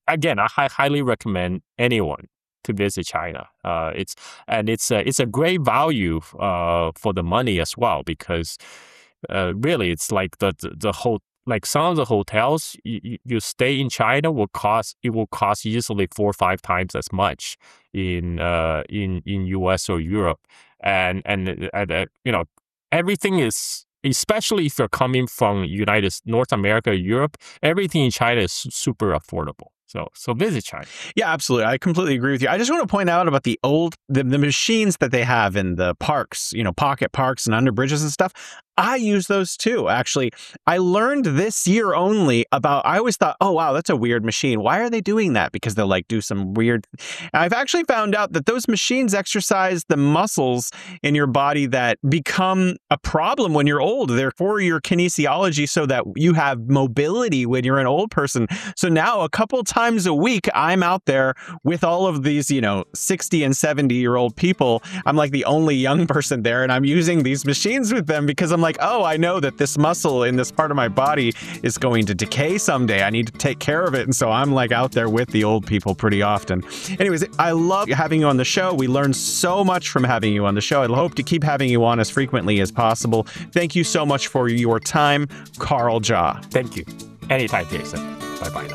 again, I highly recommend anyone to visit China. It's a great value for the money as well, because really it's like the whole, like some of the hotels you stay in China will cost easily 4 or 5 times as much in US or Europe, and everything is, especially if you're coming from North America, Europe, everything in China is super affordable. So visit China. Yeah, absolutely. I completely agree with you. I just want to point out about the machines that they have in the parks, pocket parks and under bridges and stuff. I use those too, actually. I learned this year only I always thought, oh, wow, that's a weird machine. Why are they doing that? Because they'll do some weird. I've actually found out that those machines exercise the muscles in your body that become a problem when you're old. They're for your kinesiology so that you have mobility when you're an old person. So now a couple times a week, I'm out there with all of these, 60 and 70-year-old people. I'm like the only young person there, and I'm using these machines with them because I'm like, oh, I know that this muscle in this part of my body is going to decay someday. I need to take care of it. And so I'm like out there with the old people pretty often. Anyways, I love having you on the show. We learned so much from having you on the show. I hope to keep having you on as frequently as possible. Thank you so much for your time, Carl Jia. Thank you. Anytime, Jason. Bye-bye now.